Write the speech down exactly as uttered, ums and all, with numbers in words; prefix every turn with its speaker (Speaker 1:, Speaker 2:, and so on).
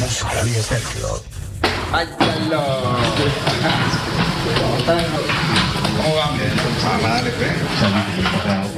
Speaker 1: Somos Javi y Sergio.
Speaker 2: ¡Ay, Carlos! ¿Cómo va?
Speaker 3: Vamos a darle fe.